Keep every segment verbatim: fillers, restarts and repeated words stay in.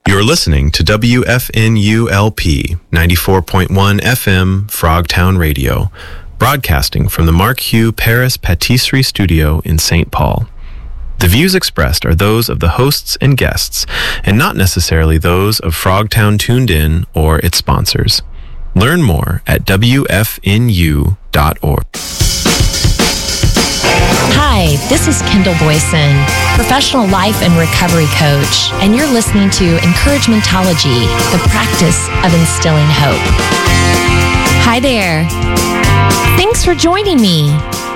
You're listening to W F N U L P ninety-four point one F M Frogtown Radio, broadcasting from the Mark Hugh Paris Patisserie Studio in Saint Paul. The views expressed are those of the hosts and guests, and not necessarily those of Frogtown Tuned In or its sponsors. Learn more at W F N U dot org. Hi, this is Kendall Boyson, professional life and recovery coach, and you're listening to Encouragementology, the practice of instilling hope. Hi there. Thanks for joining me.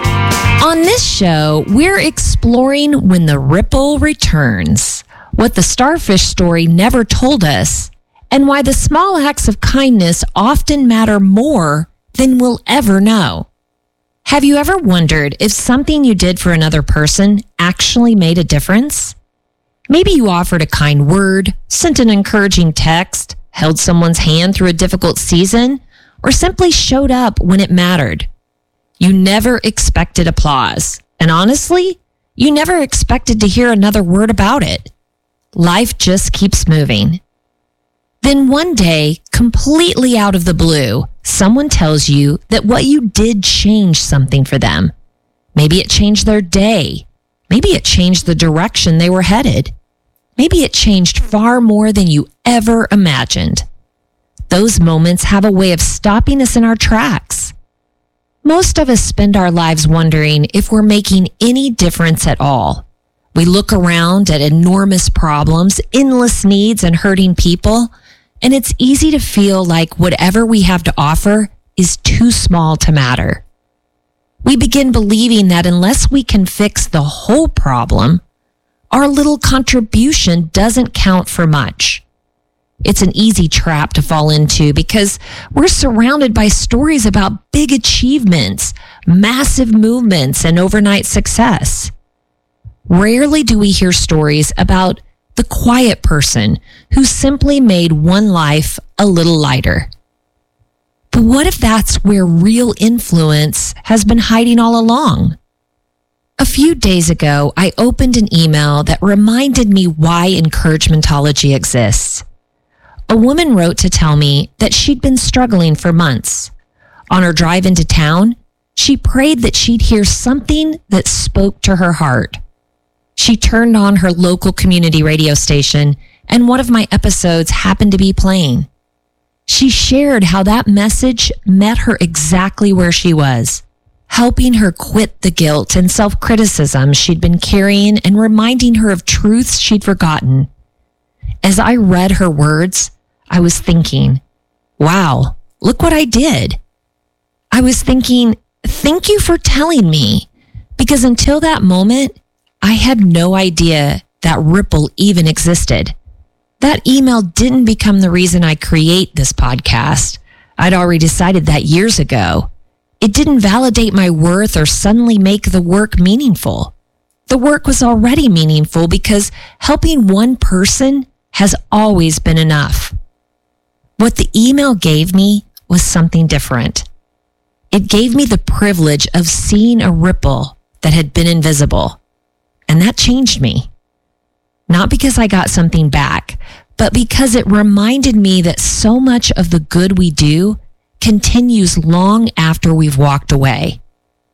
On this show, we're exploring when the ripple returns, what the starfish story never told us, and why the small acts of kindness often matter more than we'll ever know. Have you ever wondered if something you did for another person actually made a difference? Maybe you offered a kind word, sent an encouraging text, held someone's hand through a difficult season, or simply showed up when it mattered. You never expected applause, and honestly, you never expected to hear another word about it. Life just keeps moving. Then one day, completely out of the blue, someone tells you that what you did changed something for them. Maybe it changed their day. Maybe it changed the direction they were headed. Maybe it changed far more than you ever imagined. Those moments have a way of stopping us in our tracks. Most of us spend our lives wondering if we're making any difference at all. We look around at enormous problems, endless needs, and hurting people, and it's easy to feel like whatever we have to offer is too small to matter. We begin believing that unless we can fix the whole problem, our little contribution doesn't count for much. It's an easy trap to fall into because we're surrounded by stories about big achievements, massive movements, and overnight success. Rarely do we hear stories about the quiet person who simply made one life a little lighter. But what if that's where real influence has been hiding all along? A few days ago, I opened an email that reminded me why Encouragementology exists. A woman wrote to tell me that she'd been struggling for months. On her drive into town, she prayed that she'd hear something that spoke to her heart. She turned on her local community radio station, and one of my episodes happened to be playing. She shared how that message met her exactly where she was, helping her quit the guilt and self-criticism she'd been carrying and reminding her of truths she'd forgotten. As I read her words, I was thinking, wow, look what I did. I was thinking, thank you for telling me, because until that moment, I had no idea that ripple even existed. That email didn't become the reason I create this podcast. I'd already decided that years ago. It didn't validate my worth or suddenly make the work meaningful. The work was already meaningful because helping one person has always been enough. What the email gave me was something different. It gave me the privilege of seeing a ripple that had been invisible. And that changed me. Not because I got something back, but because it reminded me that so much of the good we do continues long after we've walked away.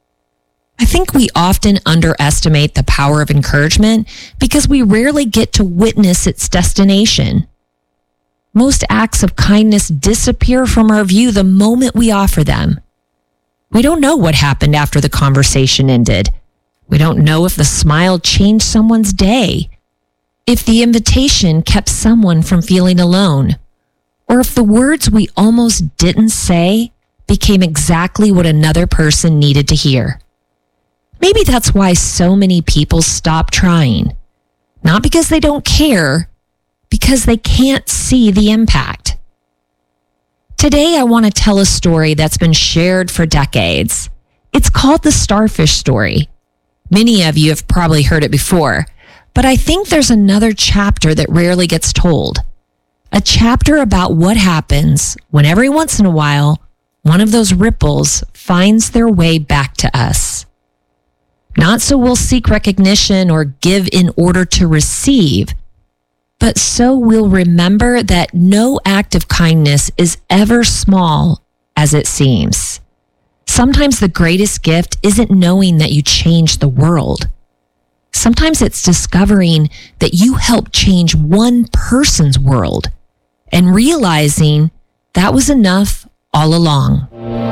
I think we often underestimate the power of encouragement because we rarely get to witness its destination. Most acts of kindness disappear from our view the moment we offer them. We don't know what happened after the conversation ended. We don't know if the smile changed someone's day, if the invitation kept someone from feeling alone, or if the words we almost didn't say became exactly what another person needed to hear. Maybe that's why so many people stop trying. Not because they don't care, because they can't see the impact. Today, I want to tell a story that's been shared for decades. It's called the Starfish Story. Many of you have probably heard it before, but I think there's another chapter that rarely gets told. A chapter about what happens when every once in a while, one of those ripples finds their way back to us. Not so we'll seek recognition or give in order to receive, but so we'll remember that no act of kindness is ever small as it seems. Sometimes the greatest gift isn't knowing that you changed the world. Sometimes it's discovering that you helped change one person's world and realizing that was enough all along.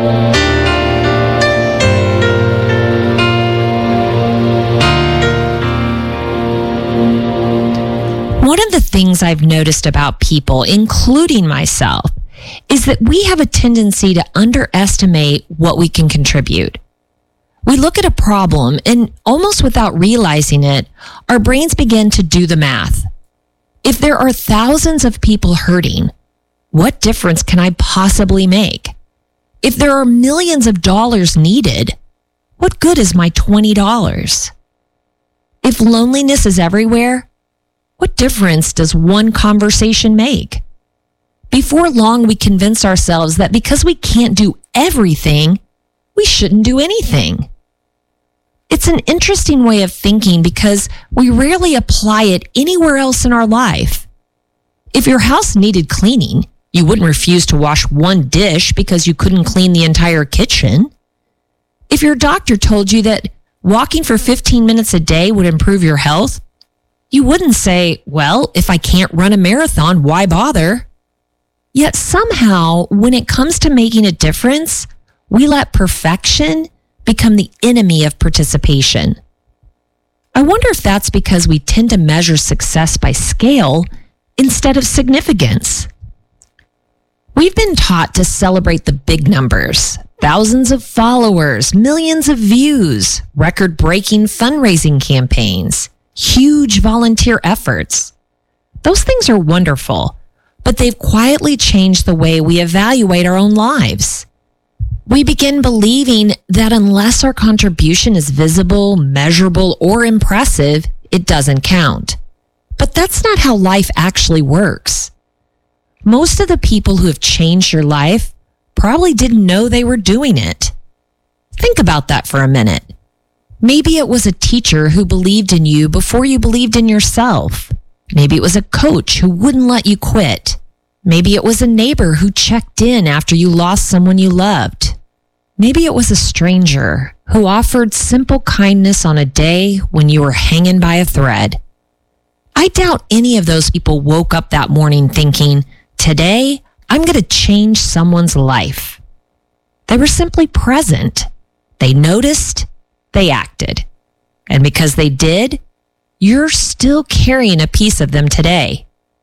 One of the things I've noticed about people, including myself, is that we have a tendency to underestimate what we can contribute. We look at a problem and almost without realizing it, our brains begin to do the math. If there are thousands of people hurting, what difference can I possibly make? If there are millions of dollars needed, what good is my twenty dollars? If loneliness is everywhere, what difference does one conversation make? Before long, we convince ourselves that because we can't do everything, we shouldn't do anything. It's an interesting way of thinking because we rarely apply it anywhere else in our life. If your house needed cleaning, you wouldn't refuse to wash one dish because you couldn't clean the entire kitchen. If your doctor told you that walking for fifteen minutes a day would improve your health, you wouldn't say, well, if I can't run a marathon, why bother? Yet somehow, when it comes to making a difference, we let perfection become the enemy of participation. I wonder if that's because we tend to measure success by scale instead of significance. We've been taught to celebrate the big numbers, thousands of followers, millions of views, record-breaking fundraising campaigns, huge volunteer efforts. Those things are wonderful, but they've quietly changed the way we evaluate our own lives. We begin believing that unless our contribution is visible, measurable, or impressive, it doesn't count. But that's not how life actually works. Most of the people who have changed your life probably didn't know they were doing it. Think about that for a minute. Maybe it was a teacher who believed in you before you believed in yourself. Maybe it was a coach who wouldn't let you quit. Maybe it was a neighbor who checked in after you lost someone you loved. Maybe it was a stranger who offered simple kindness on a day when you were hanging by a thread. I doubt any of those people woke up that morning thinking, today, I'm going to change someone's life. They were simply present. They noticed, they acted. And because they did, you're still carrying a piece of them today.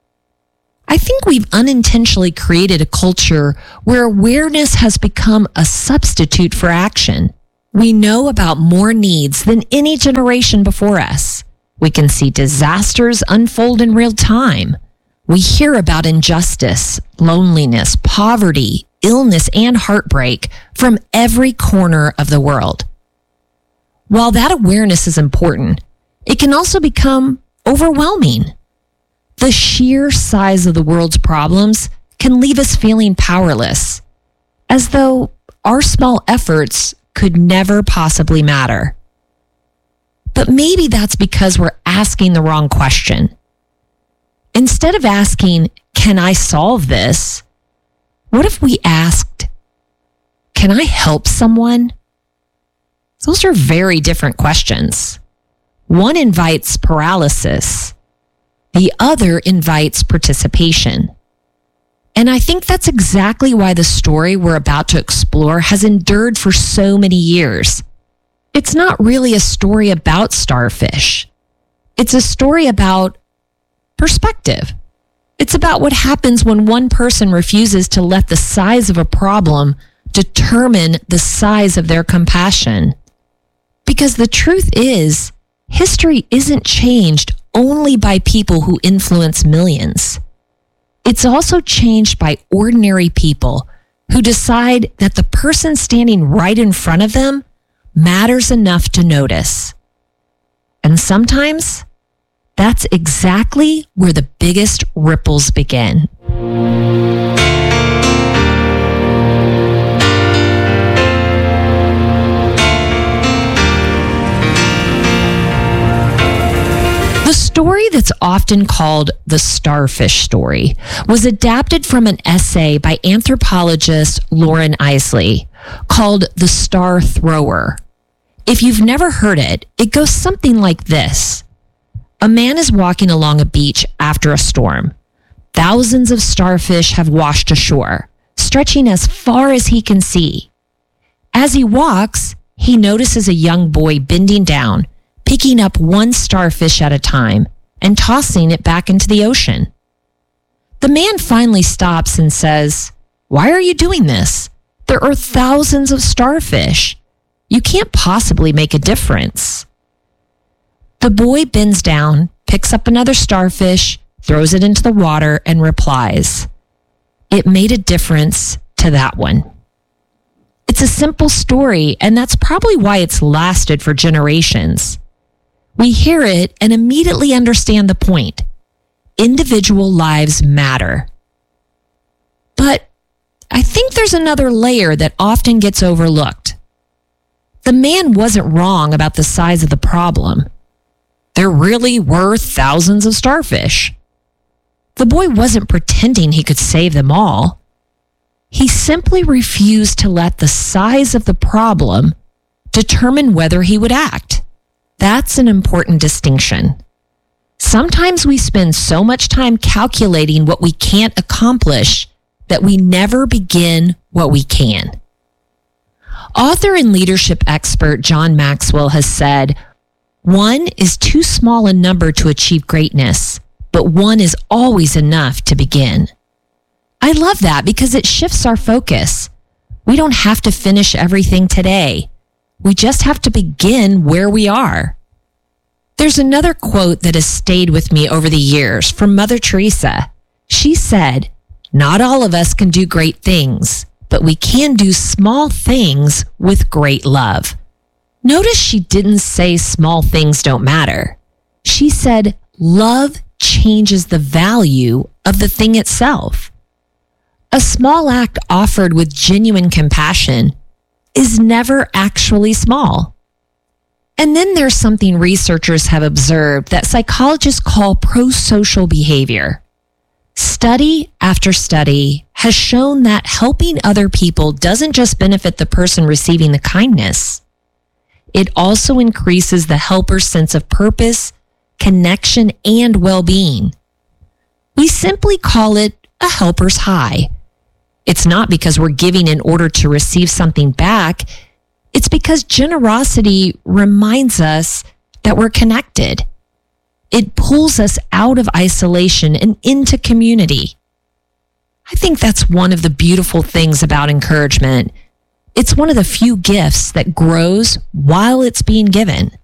I think we've unintentionally created a culture where awareness has become a substitute for action. We know about more needs than any generation before us. We can see disasters unfold in real time. We hear about injustice, loneliness, poverty, illness, and heartbreak from every corner of the world. While that awareness is important, it can also become overwhelming. The sheer size of the world's problems can leave us feeling powerless, as though our small efforts could never possibly matter. But maybe that's because we're asking the wrong question. Instead of asking, can I solve this? What if we asked, can I help someone? Those are very different questions. One invites paralysis. The other invites participation. And I think that's exactly why the story we're about to explore has endured for so many years. It's not really a story about starfish. It's a story about perspective. It's about what happens when one person refuses to let the size of a problem determine the size of their compassion. Because the truth is, history isn't changed only by people who influence millions. It's also changed by ordinary people who decide that the person standing right in front of them matters enough to notice. And sometimes, that's exactly where the biggest ripples begin. The story that's often called the starfish story was adapted from an essay by anthropologist Lauren Isley called The Star Thrower. If you've never heard it, it goes something like this. A man is walking along a beach after a storm. Thousands of starfish have washed ashore, stretching as far as he can see. As he walks, he notices a young boy bending down, picking up one starfish at a time and tossing it back into the ocean. The man finally stops and says, "Why are you doing this? There are thousands of starfish. You can't possibly make a difference." The boy bends down, picks up another starfish, throws it into the water, and replies, "It made a difference to that one." It's a simple story, and that's probably why it's lasted for generations. We hear it and immediately understand the point. Individual lives matter. But I think there's another layer that often gets overlooked. The man wasn't wrong about the size of the problem. There really were thousands of starfish. The boy wasn't pretending he could save them all. He simply refused to let the size of the problem determine whether he would act. That's an important distinction. Sometimes we spend so much time calculating what we can't accomplish that we never begin what we can. Author and leadership expert John Maxwell has said, "One is too small a number to achieve greatness, but one is always enough to begin." I love that because it shifts our focus. We don't have to finish everything today. We just have to begin where we are. There's another quote that has stayed with me over the years from Mother Teresa. She said, "Not all of us can do great things, but we can do small things with great love." Notice she didn't say small things don't matter. She said, love changes the value of the thing itself. A small act offered with genuine compassion is never actually small. And then there's something researchers have observed that psychologists call prosocial behavior. Study after study has shown that helping other people doesn't just benefit the person receiving the kindness. It also increases the helper's sense of purpose, connection, and well-being. We simply call it a helper's high. It's not because we're giving in order to receive something back. It's because generosity reminds us that we're connected. It pulls us out of isolation and into community. I think that's one of the beautiful things about encouragement. It's one of the few gifts that grows while it's being given.